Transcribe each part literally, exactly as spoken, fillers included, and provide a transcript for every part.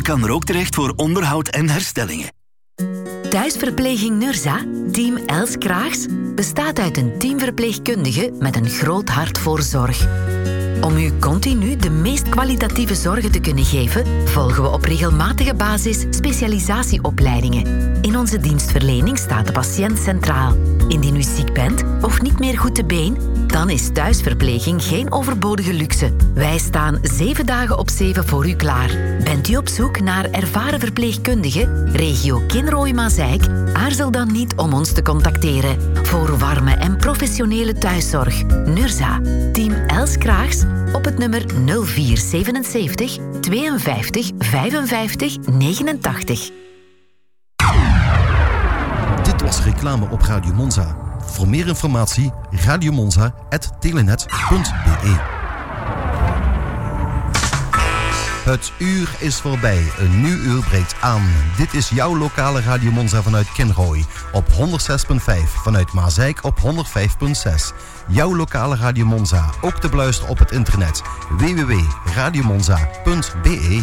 kan er ook terecht voor onderhoud en herstellingen. Thuisverpleging Nurza, team Els Kraags, bestaat uit een teamverpleegkundige met een groot hart voor zorg. Om u continu de meest kwalitatieve zorgen te kunnen geven, volgen we op regelmatige basis specialisatieopleidingen. In onze dienstverlening staat de patiënt centraal. Indien u ziek bent of niet meer goed te been, dan is thuisverpleging geen overbodige luxe. Wij staan zeven dagen op zeven voor u klaar. Bent u op zoek naar ervaren verpleegkundigen, regio Kinrooy-Mazeik? Aarzel dan niet om ons te contacteren. Voor warme en professionele thuiszorg. Nurza, team Els Kraags, op het nummer nul vier zevenenzeventig tweeënvijftig vijfenvijftig negenentachtig. Dit was reclame op Radio Monza. Voor meer informatie radiomonza punt telenet punt be. Het uur is voorbij. Een nieuw uur breekt aan. Dit is jouw lokale Radio Monza vanuit Kinrooy. Op honderdzes komma vijf. Vanuit Mazeik op honderdvijf komma zes. Jouw lokale Radio Monza. Ook te beluisteren op het internet. w w w punt radiomonza punt be.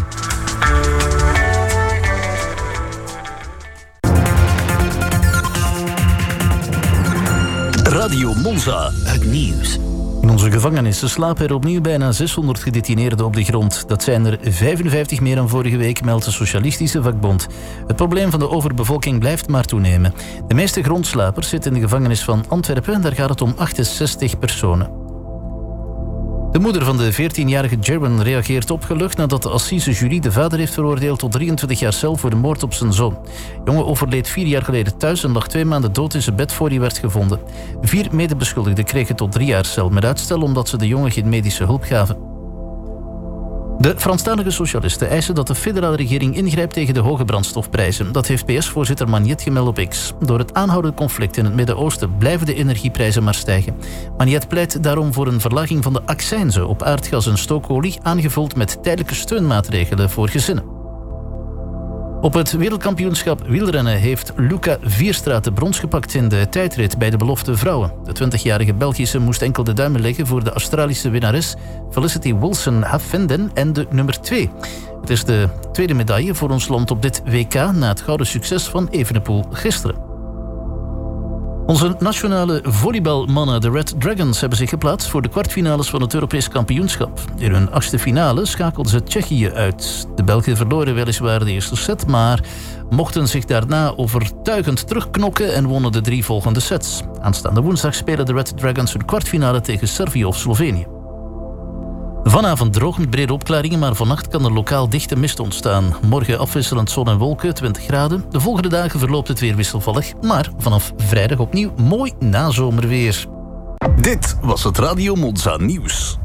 Radio Monza, het nieuws. In onze gevangenissen slapen er opnieuw bijna zeshonderd gedetineerden op de grond. Dat zijn er vijfenvijftig meer dan vorige week, meldt de Socialistische Vakbond. Het probleem van de overbevolking blijft maar toenemen. De meeste grondslapers zitten in de gevangenis van Antwerpen. Daar gaat het om achtenzestig personen. De moeder van de veertienjarige Jaron reageert opgelucht nadat de assisejury de vader heeft veroordeeld tot drieëntwintig jaar cel voor de moord op zijn zoon. De jongen overleed vier jaar geleden thuis en lag twee maanden dood in zijn bed voor hij werd gevonden. Vier medebeschuldigden kregen tot drie jaar cel met uitstel omdat ze de jongen geen medische hulp gaven. De Franstalige socialisten eisen dat de federale regering ingrijpt tegen de hoge brandstofprijzen. Dat heeft P S-voorzitter Magnet gemeld op X. Door het aanhoudend conflict in het Midden-Oosten blijven de energieprijzen maar stijgen. Magnet pleit daarom voor een verlaging van de accijnzen op aardgas en stookolie, aangevuld met tijdelijke steunmaatregelen voor gezinnen. Op het wereldkampioenschap wielrennen heeft Luca Vierstraat de brons gepakt in de tijdrit bij de belofte vrouwen. De twintigjarige Belgische moest enkel de duimen leggen voor de Australische winnares Felicity Wilson-Hafenden en de nummer twee. Het is de tweede medaille voor ons land op dit W K na het gouden succes van Evenepoel gisteren. Onze nationale volleybalmannen, de Red Dragons, hebben zich geplaatst voor de kwartfinales van het Europees kampioenschap. In hun achtste finale schakelden ze Tsjechië uit. De Belgen verloren weliswaar de eerste set, maar mochten zich daarna overtuigend terugknokken en wonnen de drie volgende sets. Aanstaande woensdag spelen de Red Dragons hun kwartfinale tegen Servië of Slovenië. Vanavond droog met brede opklaringen, maar vannacht kan er lokaal dichte mist ontstaan. Morgen afwisselend zon en wolken, twintig graden. De volgende dagen verloopt het weer wisselvallig, maar vanaf vrijdag opnieuw mooi nazomerweer. Dit was het Radio Monza nieuws.